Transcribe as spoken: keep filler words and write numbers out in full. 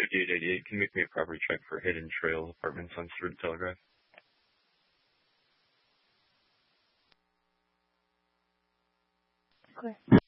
fifty-eight eighty-eight. Can you make me a property check for Hidden Trail Apartments on Stewart Telegraph? Of course.